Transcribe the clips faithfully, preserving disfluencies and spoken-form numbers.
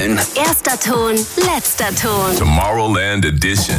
spielen Erster Ton, letzter Ton. Tomorrowland Edition.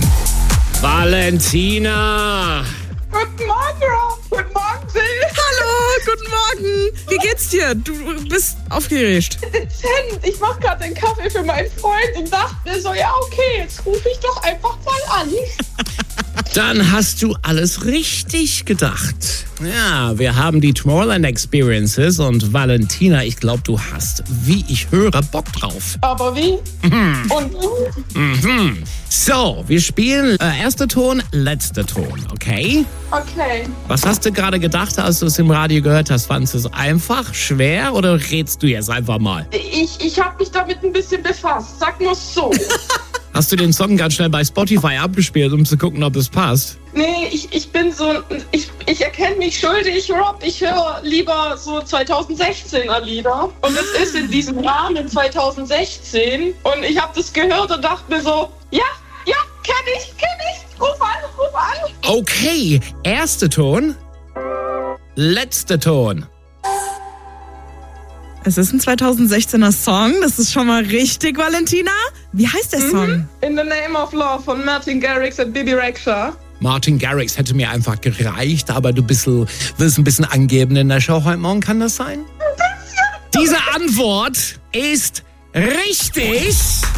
Valentina! Guten Morgen, Rob. Guten Morgen, Sil. Hallo, guten Morgen. Wie geht's dir? Du bist aufgeregt. Dezent. Ich mach gerade den Kaffee für meinen Freund und dachte mir so, ja okay, jetzt rufe ich doch einfach mal an. Dann hast du alles richtig gedacht. Ja, wir haben die Tomorrowland Experiences und Valentina, ich glaube, du hast, wie ich höre, Bock drauf. Aber wie? Mhm. Und wie? Mhm. So, wir spielen äh, erster Ton, letzter Ton, okay? Okay. Was hast du gerade gedacht, als du es im Radio gehört hast? Fandest du es einfach, schwer oder redst du jetzt einfach mal? Ich, ich habe mich damit ein bisschen befasst, sag nur so. Hast du den Song ganz schnell bei Spotify abgespielt, um zu gucken, ob es passt? Nee, ich, ich bin so, ich, ich erkenne mich schuldig, Rob. Ich höre lieber so zweitausendsechzehner Lieder. Und es ist in diesem Rahmen zweitausendsechzehn. Und ich habe das gehört und dachte mir so, ja, ja, kenn ich, kenn ich. Ruf an, ruf an. Okay, erster Ton, letzter Ton. Es ist ein zweitausendsechzehner Song. Das ist schon mal richtig, Valentina. Wie heißt der Song? Mhm. In the Name of Love von Martin Garrix und Bibi Rexha. Martin Garrix hätte mir einfach gereicht, aber du bist, willst ein bisschen angeben in der Show heute Morgen, kann das sein? Diese Antwort ist richtig.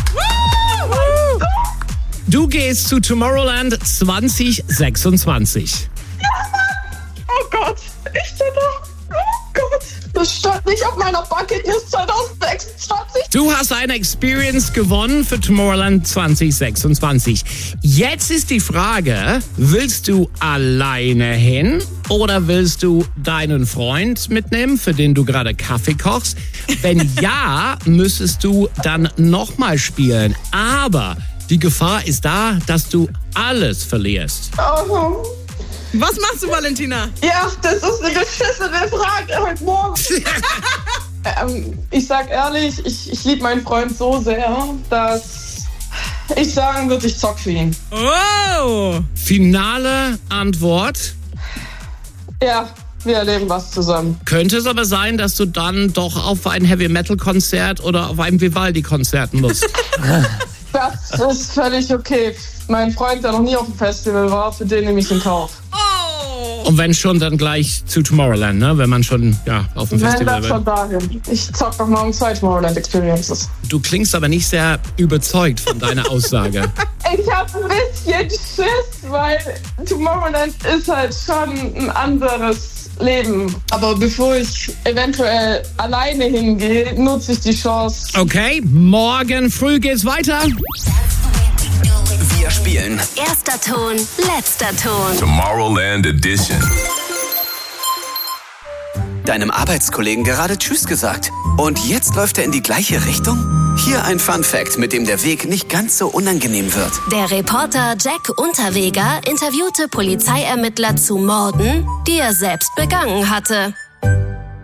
Du gehst zu Tomorrowland zwanzig sechsundzwanzig. Ja, Mann. Oh Gott, ich bin da. Oh Gott. Das stand nicht auf meiner Bucketlist zweitausendsechsundzwanzig. Du hast eine Experience gewonnen für Tomorrowland zwanzig sechsundzwanzig. Jetzt ist die Frage, willst du alleine hin oder willst du deinen Freund mitnehmen, für den du gerade Kaffee kochst? Wenn ja, müsstest du dann nochmal spielen. Aber die Gefahr ist da, dass du alles verlierst. Oh. Was machst du, Valentina? Ja, das ist eine beschissene Frage heute Morgen. ähm, ich sag ehrlich, ich, ich liebe meinen Freund so sehr, dass ich sagen würde, ich zock für ihn. Oh! Finale Antwort. Ja, wir erleben was zusammen. Könnte es aber sein, dass du dann doch auf ein Heavy-Metal-Konzert oder auf ein Vivaldi-Konzert musst. Das ist völlig okay. Mein Freund, der noch nie auf dem Festival war, für den nehme ich in Kauf. Und wenn schon, dann gleich zu Tomorrowland, ne? Wenn man schon ja, auf dem Wenn Festival das schon dahin. Ich zock doch morgen zwei Tomorrowland Experiences. Du klingst aber nicht sehr überzeugt von deiner Aussage. Ich hab ein bisschen Schiss, weil Tomorrowland ist halt schon ein anderes Leben. Aber bevor ich eventuell alleine hingehe, nutze ich die Chance. Okay, morgen früh geht's weiter. Wir spielen Erster Ton, letzter Ton. Tomorrowland Edition. Deinem Arbeitskollegen gerade Tschüss gesagt. Und jetzt läuft er in die gleiche Richtung? Hier ein Fun-Fact, mit dem der Weg nicht ganz so unangenehm wird. Der Reporter Jack Unterweger interviewte Polizeiermittler zu Morden, die er selbst begangen hatte.